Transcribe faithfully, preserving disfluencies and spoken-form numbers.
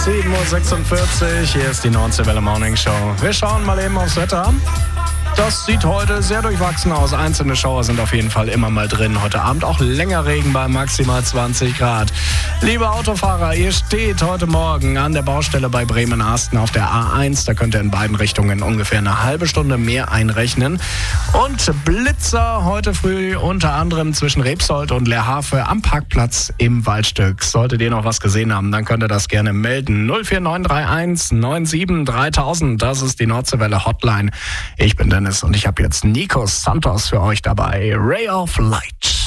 sieben Uhr sechsundvierzig, hier ist die Nordseewelle Morning Show. Wir schauen mal eben aufs Wetter. Das sieht heute sehr durchwachsen aus. Einzelne Schauer sind auf jeden Fall immer mal drin. Heute Abend auch länger Regen bei maximal zwanzig Grad. Liebe Autofahrer, ihr steht heute Morgen an der Baustelle bei Bremen-Arsten auf der A eins. Da könnt ihr in beiden Richtungen ungefähr eine halbe Stunde mehr einrechnen. Und Blitzer heute früh unter anderem zwischen Rebsold und Leerhafe am Parkplatz im Waldstück. Solltet ihr noch was gesehen haben, dann könnt ihr das gerne melden. null vier neun drei eins neun sieben dreitausend, das ist die Nordseewelle Hotline. Ich bin Dennis und ich habe jetzt Nikos Santos für euch dabei. Ray of Light.